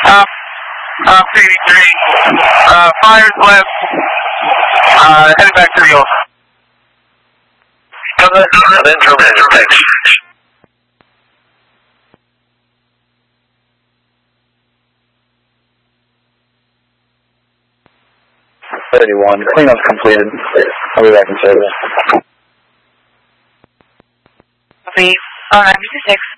83. Fires left. Heading back to the old. Thanks. 31. Cleanup's completed. I'll be back in service. Copy. 96.